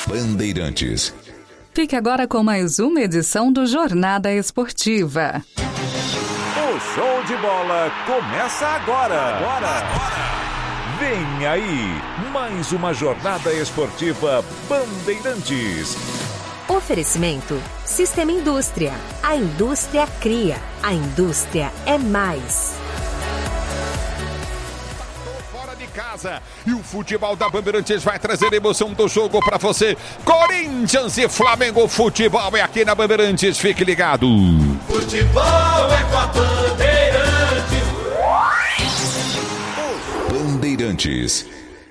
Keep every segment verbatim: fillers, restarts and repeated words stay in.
Bandeirantes. Fique agora com mais uma edição do Jornada Esportiva. O show de bola começa agora. Agora. agora. Vem aí, mais uma Jornada Esportiva Bandeirantes. Oferecimento Sistema Indústria. A indústria cria. A indústria é mais. Casa. E o futebol da Bandeirantes vai trazer a emoção do jogo para você. Corinthians e Flamengo, futebol é aqui na Bandeirantes, fique ligado. Futebol é com a Bandeirantes. Bandeirantes.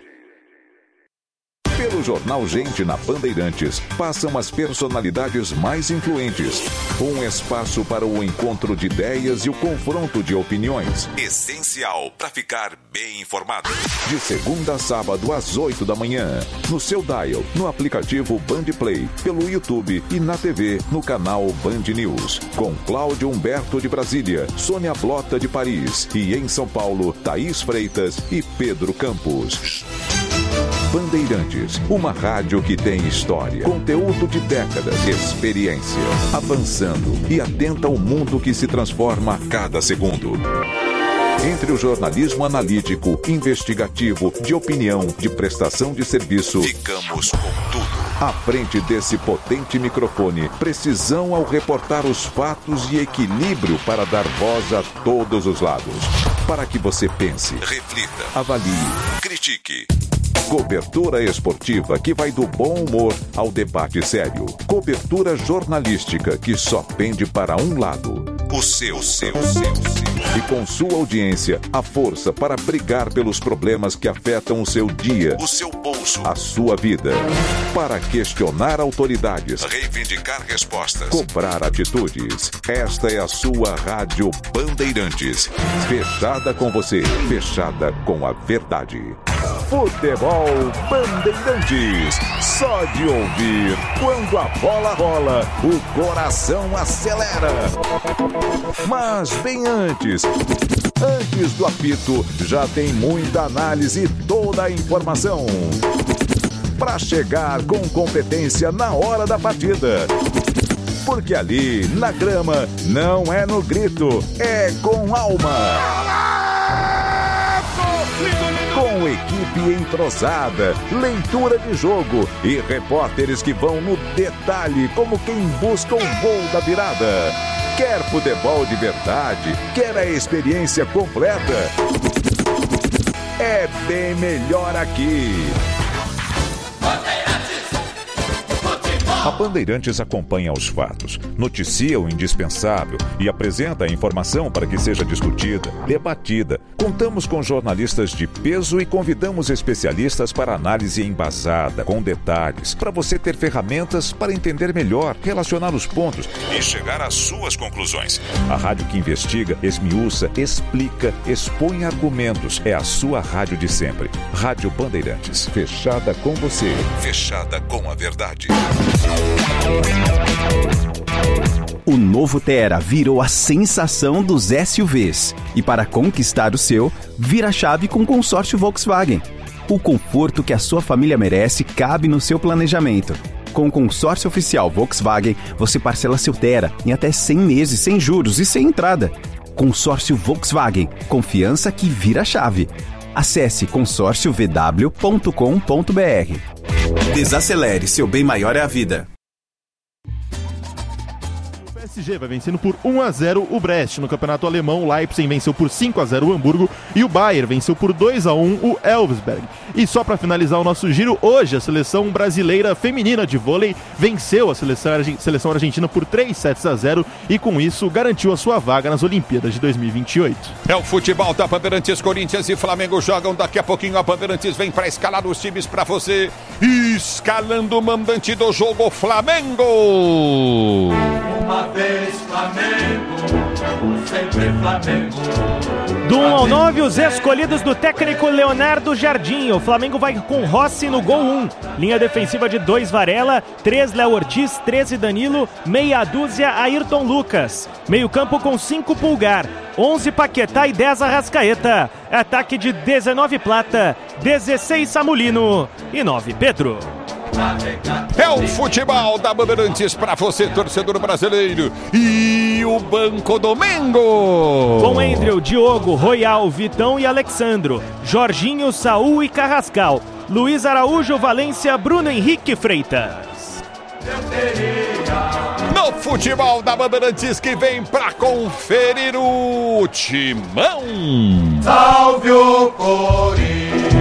Pelo Jornal Gente na Bandeirantes, passam as personalidades mais influentes. Um espaço para o encontro de ideias e o confronto de opiniões. Essencial para ficar bem informado. De segunda a sábado às oito da manhã. No seu dial, no aplicativo Bandplay, pelo YouTube e na T V, no canal Band News. Com Cláudio Humberto de Brasília, Sônia Blota de Paris e em São Paulo, Thaís Freitas e Pedro Campos. Bandeirantes, uma rádio que tem história, conteúdo de décadas, experiência, avançando e atenta ao mundo que se transforma a cada segundo. Entre o jornalismo analítico, investigativo, de opinião, de prestação de serviço, ficamos com tudo. À frente desse potente microfone, precisão ao reportar os fatos e equilíbrio para dar voz a todos os lados. Para que você pense, reflita, avalie, critique. Cobertura esportiva que vai do bom humor ao debate sério. Cobertura jornalística que só pende para um lado. O seu, seu, seu, seu. E com sua audiência, a força para brigar pelos problemas que afetam o seu dia, o seu bolso, a sua vida. Para questionar autoridades, reivindicar respostas, cobrar atitudes. Esta é a sua Rádio Bandeirantes. Fechada com você, fechada com a verdade. Futebol Bandeirantes. Só de ouvir, quando a bola rola, o coração acelera. Mas bem antes, antes do apito, já tem muita análise e toda a informação. Para chegar com competência na hora da partida. Porque ali, na grama, não é no grito, é com alma. Com equipe entrosada, leitura de jogo e repórteres que vão no detalhe como quem busca o gol da virada. Quer futebol de verdade? Quer a experiência completa? É bem melhor aqui. A Bandeirantes acompanha os fatos, noticia o indispensável e apresenta a informação para que seja discutida, debatida. Contamos com jornalistas de peso e convidamos especialistas para análise embasada, com detalhes, para você ter ferramentas para entender melhor, relacionar os pontos e chegar às suas conclusões. A rádio que investiga, esmiuça, explica, expõe argumentos. É a sua rádio de sempre. Rádio Bandeirantes, fechada com você. Fechada com a verdade. O novo Tera virou a sensação dos S U Vs. E para conquistar o seu, vira a chave com o consórcio Volkswagen. O conforto que a sua família merece cabe no seu planejamento. Com o consórcio oficial Volkswagen, você parcela seu Tera em até cem meses sem juros e sem entrada. Consórcio Volkswagen. Confiança que vira a chave. Acesse consórcio v w ponto com ponto b r. Desacelere, seu bem maior é a vida. O P S G vai vencendo por um a zero o Brest. No campeonato alemão, o Leipzig venceu por cinco a zero o Hamburgo e o Bayern venceu por dois a um o Elversberg. E só para finalizar o nosso giro, hoje a seleção brasileira feminina de vôlei venceu a seleção, seleção argentina por três sets a zero e com isso garantiu a sua vaga nas Olimpíadas de dois mil e vinte e oito. É o futebol da Bandeirantes. Corinthians e Flamengo jogam. Daqui a pouquinho a Bandeirantes vem para escalar os times para você. Escalando o mandante do jogo, Flamengo. Uma vez Flamengo, sempre Flamengo. Do um ao nove, os escolhidos do técnico Leonardo Jardim. O Flamengo vai com Rossi no gol um. Linha defensiva de dois Varela, três Léo Ortiz, treze Danilo, meia dúzia Ayrton Lucas. Meio campo com cinco Pulgar, onze Paquetá e dez Arrascaeta. Ataque de dezenove Plata, dezesseis Samulino e nove Pedro. É o futebol da Bandeirantes para você, torcedor brasileiro. E o Banco do Mengo. Com Andrew, Diogo, Royal, Vitão e Alexandro. Jorginho, Saul e Carrascal. Luiz Araújo, Valência, Bruno Henrique Freitas. No futebol da Bandeirantes que vem pra conferir o Timão. Salve o Corinthians,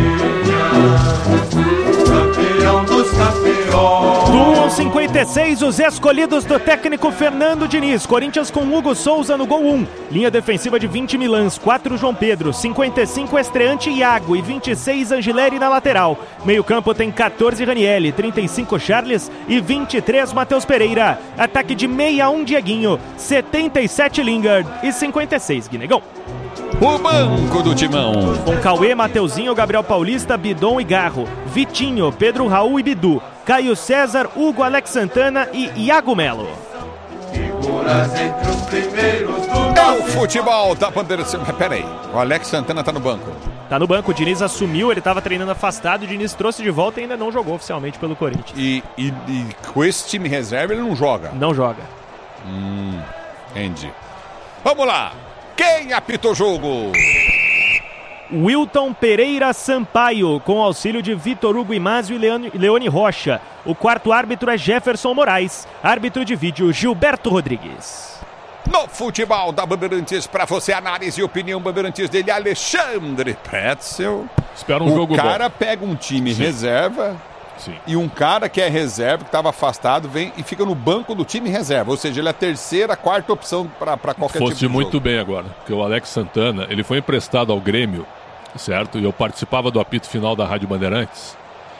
campeão dos campeões. Do um ao cinquenta e seis, os escolhidos do técnico Fernando Diniz. Corinthians com Hugo Souza no gol um. Linha defensiva de vinte Milãs, quatro João Pedro, cinquenta e cinco estreante Iago e vinte e seis Angileri na lateral. Meio campo tem quatorze Ranielli, trinta e cinco Charles e vinte e três Matheus Pereira. Ataque de sessenta e um Dieguinho, setenta e sete Lingard e cinquenta e seis Guinegão. O banco do Timão. Com Cauê, Mateuzinho, Gabriel Paulista, Bidon e Garro. Vitinho, Pedro Raul e Bidu. Caio César, Hugo, Alex Santana e Iago Melo. Figuras entre os primeiros do É o futebol da Bandeirantes. Peraí, o Alex Santana tá no banco. Tá no banco, o Diniz assumiu, ele tava treinando afastado, o Diniz trouxe de volta e ainda não jogou oficialmente pelo Corinthians. E, e, e com esse time reserva ele não joga? Não joga. Hum, entendi. Vamos lá. Quem apita o jogo? Wilton Pereira Sampaio, com auxílio de Vitor Hugo Imazio e Leone, Leone Rocha. O quarto árbitro é Jefferson Moraes. Árbitro de vídeo, Gilberto Rodrigues. No futebol da Bandeirantes, para você, análise e opinião Bandeirantes dele, Alexandre Pretzel. Espera um o jogo bom. O cara bom. pega um time Sim. reserva Sim. e um cara que é reserva, que estava afastado, vem e fica no banco do time reserva. Ou seja, ele é a terceira, quarta opção para qualquer Fosse tipo de muito jogo. bem agora, porque o Alex Santana, ele foi emprestado ao Grêmio, certo? E eu participava do apito final da Rádio Bandeirantes.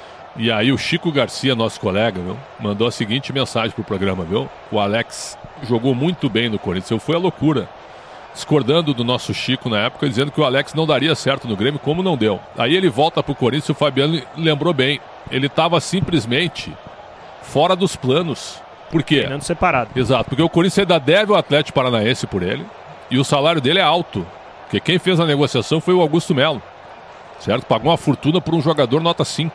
E aí o Chico Garcia, nosso colega, viu, mandou a seguinte mensagem pro programa, viu? O Alex jogou muito bem no Corinthians. Eu fui à loucura, discordando do nosso Chico na época, dizendo que o Alex não daria certo no Grêmio, como não deu. Aí ele volta pro Corinthians e o Fabiano lembrou bem. Ele estava simplesmente fora dos planos. Por quê? Treinando separado. Exato, porque o Corinthians ainda deve o Atlético Paranaense por ele. E o salário dele é alto. Porque quem fez a negociação foi o Augusto Melo. Certo? Pagou uma fortuna por um jogador nota cinco.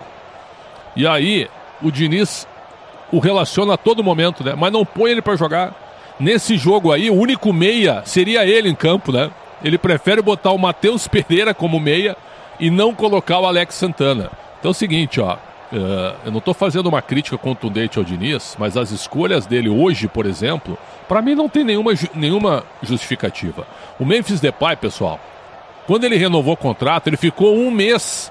E aí, o Diniz o relaciona a todo momento, né? Mas não põe ele para jogar. Nesse jogo aí, o único meia seria ele em campo, né? Ele prefere botar o Matheus Pereira como meia e não colocar o Alex Santana. Então é o seguinte, ó. Uh, eu não estou fazendo uma crítica contundente ao Diniz, mas as escolhas dele hoje, por exemplo, para mim não tem nenhuma, ju- nenhuma justificativa. O Memphis Depay, pessoal, quando ele renovou o contrato, ele ficou um mês.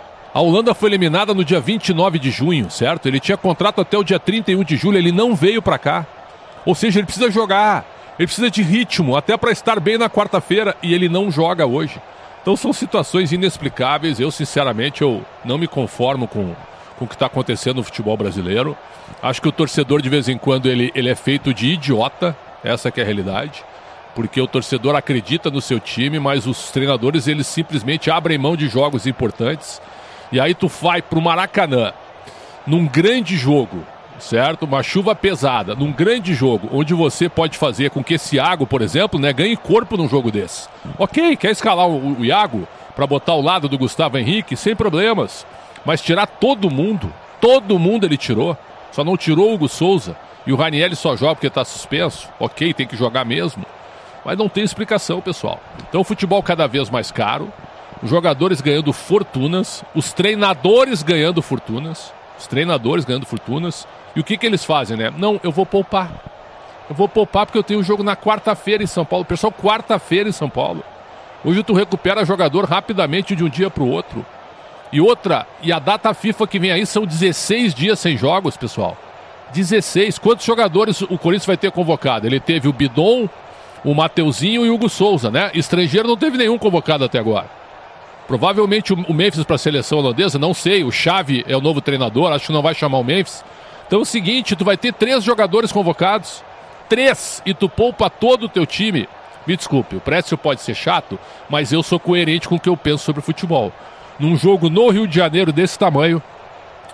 A Holanda foi eliminada no dia vinte e nove de junho, certo? Ele tinha contrato até o dia trinta e um de julho, ele não veio para cá. Ou seja, ele precisa jogar, ele precisa de ritmo, até para estar bem na quarta-feira, e ele não joga hoje. Então são situações inexplicáveis. Eu, sinceramente, eu não me conformo com, com o que está acontecendo no futebol brasileiro. Acho que o torcedor, de vez em quando, ele, ele é feito de idiota, essa que é a realidade. Porque o torcedor acredita no seu time, mas os treinadores, eles simplesmente abrem mão de jogos importantes. E aí tu vai pro Maracanã, num grande jogo, certo? Uma chuva pesada, num grande jogo, onde você pode fazer com que esse Iago, por exemplo, né, ganhe corpo num jogo desse. Ok, quer escalar o, o Iago para botar ao lado do Gustavo Henrique, sem problemas. Mas tirar todo mundo, todo mundo ele tirou. Só não tirou o Hugo Souza. E o Ranielli só joga porque está suspenso. Ok, tem que jogar mesmo. Mas não tem explicação, pessoal. Então o futebol cada vez mais caro. Os jogadores ganhando fortunas, os treinadores ganhando fortunas, os treinadores ganhando fortunas. E o que que eles fazem, né? Não, eu vou poupar. Eu vou poupar porque eu tenho um jogo na quarta-feira em São Paulo. Pessoal, quarta-feira em São Paulo. Hoje tu recupera jogador rapidamente de um dia para o outro. E outra, e a data FIFA que vem aí são dezesseis dias sem jogos, pessoal. dezesseis. Quantos jogadores o Corinthians vai ter convocado? Ele teve o Bidon, o Mateuzinho e o Hugo Souza, né? Estrangeiro não teve nenhum convocado até agora. Provavelmente o Memphis para a seleção holandesa, não sei, o Xavi é o novo treinador, acho que não vai chamar o Memphis. Então é o seguinte, tu vai ter três jogadores convocados, três, e tu poupa todo o teu time. Me desculpe, o Précio pode ser chato, mas eu sou coerente com o que eu penso sobre futebol. Num jogo no Rio de Janeiro desse tamanho,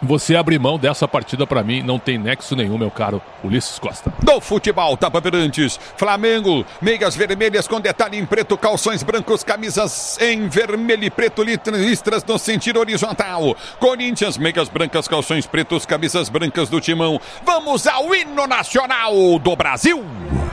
você abrir mão dessa partida, pra mim, não tem nexo nenhum, meu caro Ulisses Costa. Do futebol da Bandeirantes, Flamengo, meias vermelhas com detalhe em preto, calções brancos, camisas em vermelho e preto, listras no sentido horizontal. Corinthians, meias brancas, calções pretos, camisas brancas do Timão. Vamos ao hino nacional do Brasil.